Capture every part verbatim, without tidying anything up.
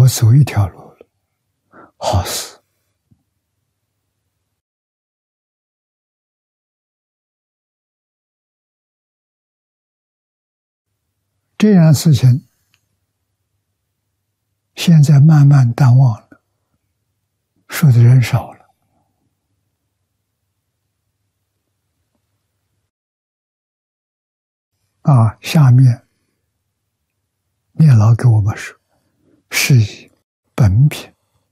我走一条路了，好死！这样的事情，现在慢慢淡忘了，说的人少了。啊，下面念老给我们说：“是以本品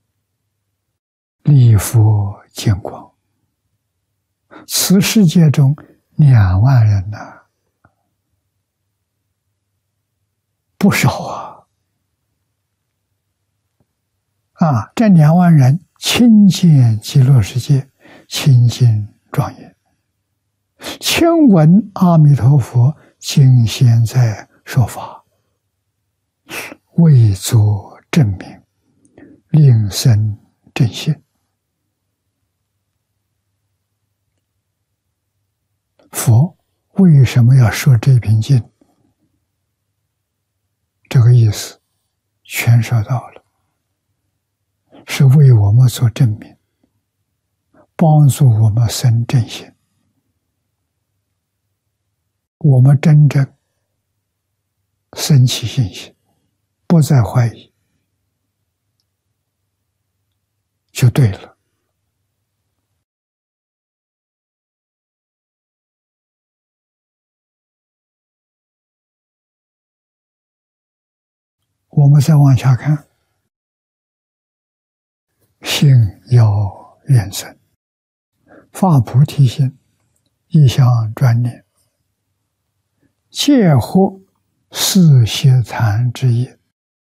立佛见光。”此世界中两万人呐、啊，不少啊！啊，这两万人亲见极乐世界，清净庄严，听闻阿弥陀佛今现在说法，为作证明，令生正信。佛为什么要说这篇经？这个意思全说到了，是为我们做证明，帮助我们生正信。我们真正升起信心，不再怀疑，就对了。我们再往下看，信要愿生，发菩提心，一向专念，皆获四悉檀之业。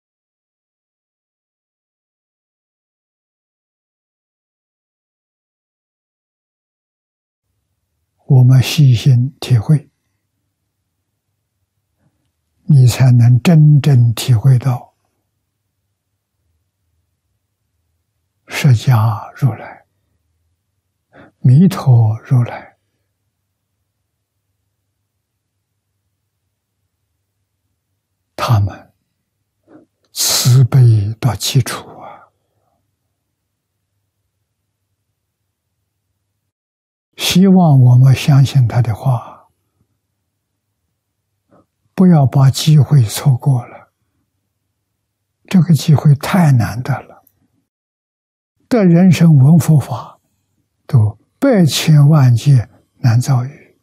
我们细心体会，你才能真正体会到释迦如来、弥陀如来他们慈悲到基础啊！希望我们相信他的话，不要把机会错过了。这个机会太难得了，得人生闻佛法，都百千万劫难遭遇。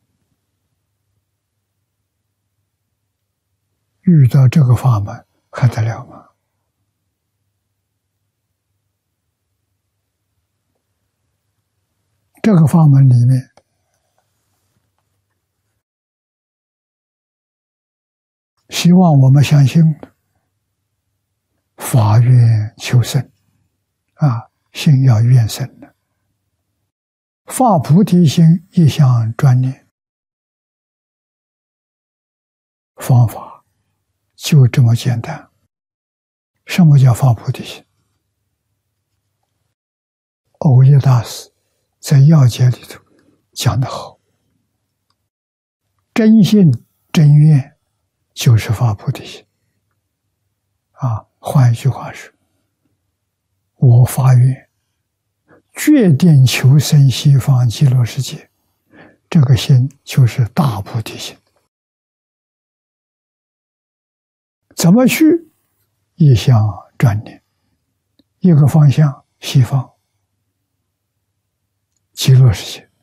遇到这个法门还得了吗？这个法门里面，希望我们相信法愿求生啊，心要愿生的，发菩提心，一向专念，方法就这么简单。什么叫发菩提心？藕益大师在要解里头讲得好，真信真愿就是发菩提心啊。换一句话说，我发愿决定求生西方极乐世界，这个心就是大菩提心。怎么去？一向专念，一个方向西方极乐世界，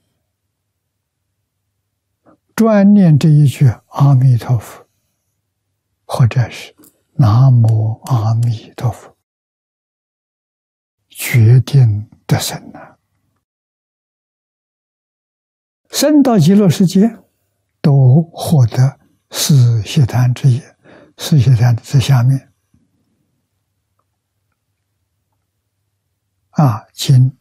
专念这一句阿弥陀佛，或者是南无阿弥陀佛，决定得生了。生到极乐世界，都获得四悉檀之业。四悉檀在下面啊，今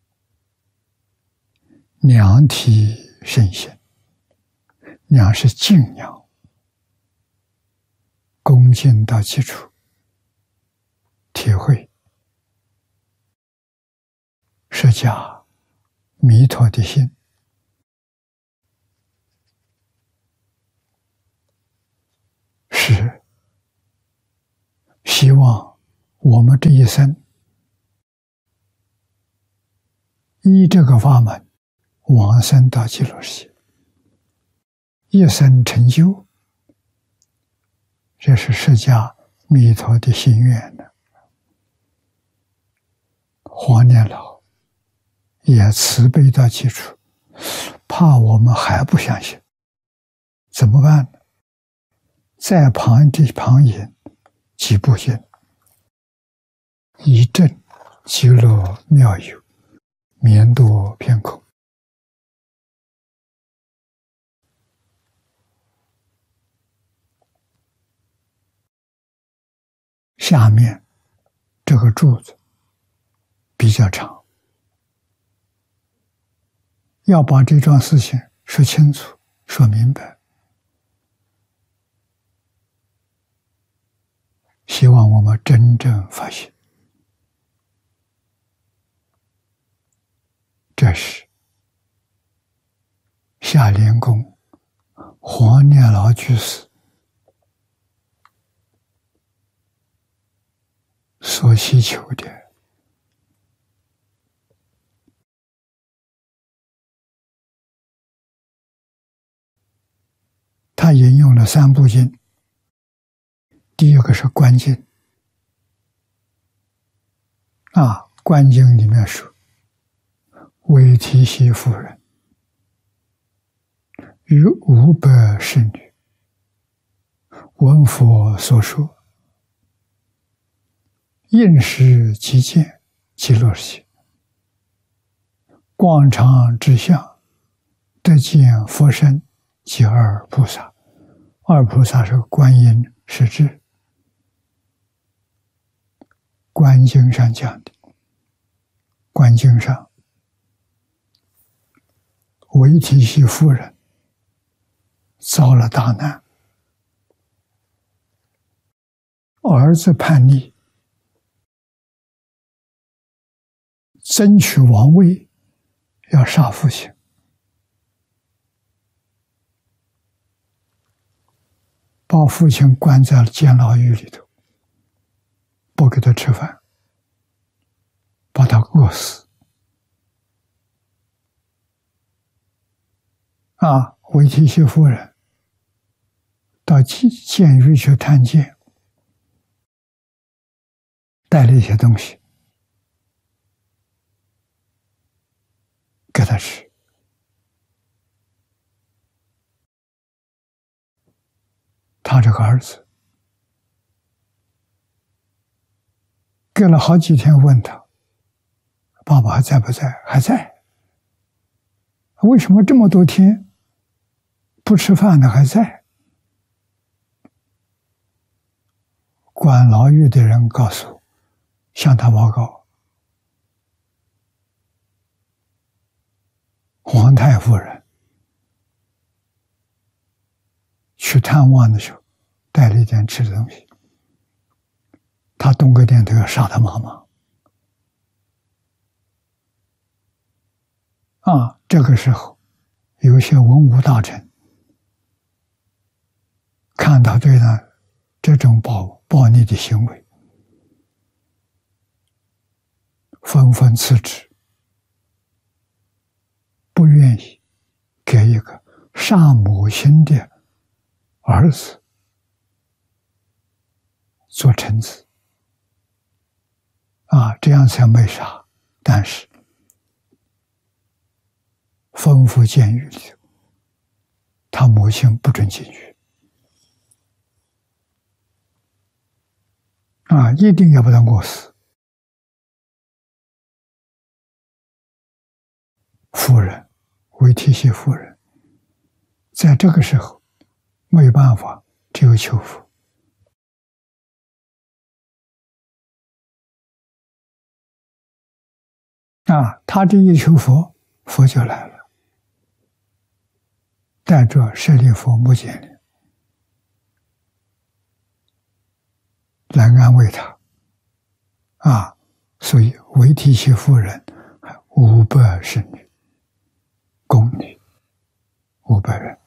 量体圣心，量是敬仰，恭敬到基础，体会释迦弥陀的心，是希望我们这一生依这个法门往生到极乐世界，一生成就，这是释迦弥陀的心愿呢。黄年老也慈悲到极处，怕我们还不相信，怎么办呢？在旁地旁引几部经，以正极乐妙有，绵多偏空。下面这个柱子比较长，要把这桩事情说清楚、说明白。希望我们真正发现，这是下莲宫黄念老居士所希求的。他引用了三部经，第一个是观经啊，观经里面说，韦提希夫人与五百侍女闻佛所说，应时即见极乐世界，广场之相，得见佛身及二菩萨。二菩萨是观音是智，观经上讲的。观经上，韦提希夫人遭了大难，儿子叛逆，争取王位，要杀父亲，把父亲关在了监牢狱里头，不给他吃饭，把他饿死。啊，韦提希夫人到监狱去探监，带了一些东西给他吃。他这个儿子隔了好几天问他，爸爸还在不在？还在。为什么这么多天不吃饭呢？还在。管牢狱的人告诉，向他报告，皇太夫人去探望的时候带了一点吃的东西，他动个念头要杀他妈妈。啊，这个时候有些文武大臣看到对他这种暴暴逆的行为，纷纷辞职，不愿意给一个杀母亲的儿子做臣子。啊，这样才没杀。但是吩咐监狱里，他母亲不准进去。啊，一定要把他饿死。夫人，韦提希夫人，在这个时候没有办法，只有求佛。啊，他这一求佛，佛就来了，带着舍利弗、目犍连来安慰他。啊，所以韦提希夫人五百侍女，宫女五百人。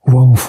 文佛